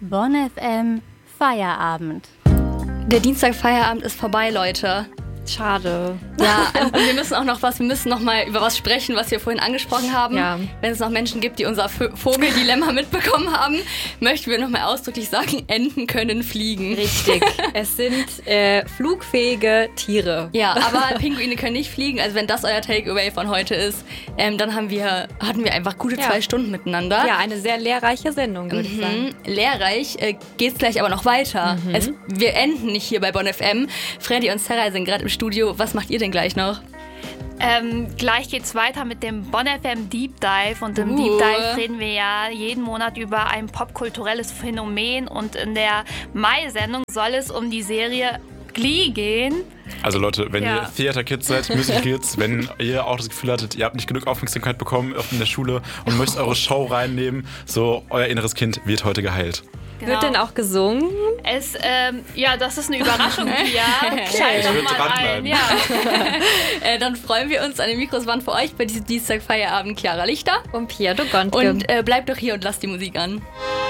Bonn FM Feierabend. Der Dienstag-Feierabend ist vorbei, Leute. Schade. Ja, und wir müssen noch mal über was sprechen, was wir vorhin angesprochen haben. Ja. Wenn es noch Menschen gibt, die unser Vogeldilemma mitbekommen haben, möchten wir noch mal ausdrücklich sagen, Enten können fliegen. Richtig. Es sind flugfähige Tiere. Ja, aber Pinguine können nicht fliegen. Also wenn das euer Takeaway von heute ist, dann hatten wir einfach gute 2 Stunden miteinander. Ja, eine sehr lehrreiche Sendung, würde ich sagen. Lehrreich geht's gleich aber noch weiter. Wir enden nicht hier bei Bonn FM. Freddy und Sarah sind gerade im Studio. Was macht ihr denn gleich noch? Gleich geht's weiter mit dem Bonn FM Deep Dive. Und im Deep Dive reden wir ja jeden Monat über ein popkulturelles Phänomen. Und in der Mai-Sendung soll es um die Serie Glee gehen. Also Leute, wenn ihr Theater-Kids seid, Musical-Kids, wenn ihr auch das Gefühl hattet, ihr habt nicht genug Aufmerksamkeit bekommen in der Schule und möchtet eure Show reinnehmen, so euer inneres Kind wird heute geheilt. Genau. Wird denn auch gesungen? Das ist eine Überraschung, Pia. Ich würde dranbleiben. Ja. Dann freuen wir uns, an den Mikros waren für euch bei diesem Dienstag-Feierabend Clara Lichter und Pia Dogontke. Und bleibt doch hier und lasst die Musik an.